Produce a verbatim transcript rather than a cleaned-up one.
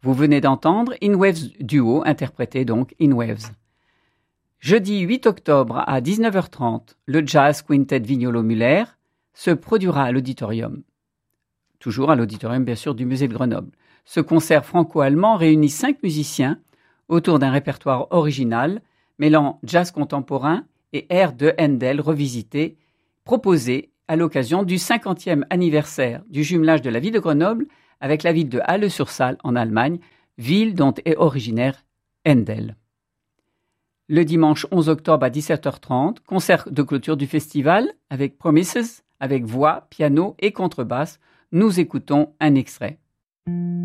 Vous venez d'entendre In Waves Duo, interprété donc In Waves. Jeudi huit octobre à dix-neuf heures trente, le Jazz Quintet Vignolo Muller se produira à l'auditorium. Toujours à l'auditorium, bien sûr, du musée de Grenoble. Ce concert franco-allemand réunit cinq musiciens autour d'un répertoire original, mêlant jazz contemporain et airs de Handel revisités, proposés à l'occasion du cinquantième anniversaire du jumelage de la ville de Grenoble avec la ville de Halle-sur-Saale en Allemagne, ville dont est originaire Handel. Le dimanche onze octobre à dix-sept heures trente, concert de clôture du festival avec Promises, avec voix, piano et contrebasse. Nous écoutons un extrait.